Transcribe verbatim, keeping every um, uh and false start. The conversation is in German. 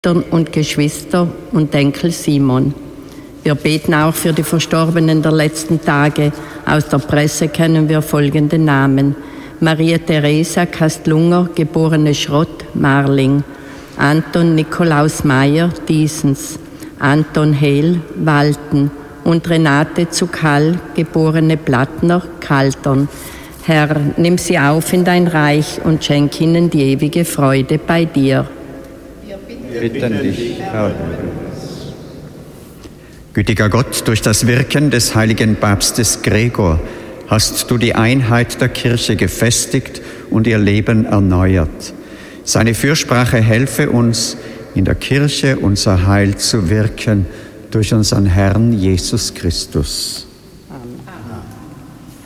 und Geschwister und Enkel Simon. Wir beten auch für die Verstorbenen der letzten Tage. Aus der Presse kennen wir folgende Namen: Maria Theresa Kastlunger, geborene Schrott, Marling; Anton Nikolaus Meyer, Diesens; Anton Hehl, Walten; und Renate Zuckall, geborene Plattner, Kaltern. Herr, nimm sie auf in dein Reich und schenk ihnen die ewige Freude bei dir. Wir bitten dich, Herr. Gütiger Gott, durch das Wirken des heiligen Papstes Gregor hast du die Einheit der Kirche gefestigt und ihr Leben erneuert. Seine Fürsprache helfe uns, in der Kirche unser Heil zu wirken durch unseren Herrn Jesus Christus.